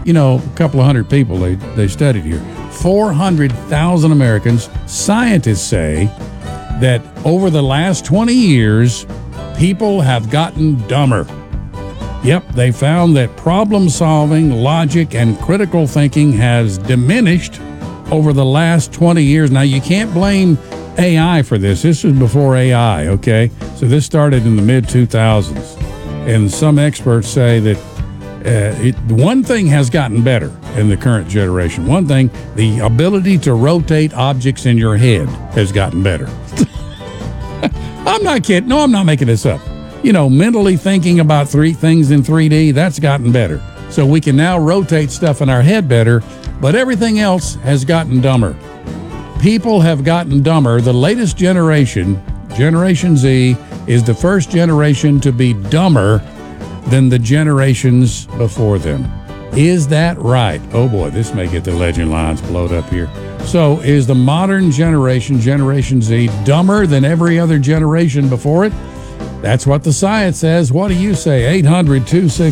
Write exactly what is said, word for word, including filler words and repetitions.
you know, a couple of hundred people they, they studied here. four hundred thousand Americans. Scientists say that over the last twenty years, people have gotten dumber. Yep, they found that problem solving, logic, and critical thinking has diminished over the last twenty years. Now, you can't blame A I for this. This was before A I, okay? So this started in the mid two thousands. And some experts say that uh, it, one thing has gotten better in the current generation. One thing, the ability to rotate objects in your head has gotten better. I'm not kidding. No, I'm not making this up. You know, mentally thinking about three things in three D, that's gotten better. So we can now rotate stuff in our head better, but everything else has gotten dumber. People have gotten dumber. The latest generation, Generation Z, is the first generation to be dumber than the generations before them. Is that right? Oh boy, this may get the legend lines blowed up here. So is the modern generation, Generation Z, dumber than every other generation before it? That's what the science says. What do you say? eight hundred, two six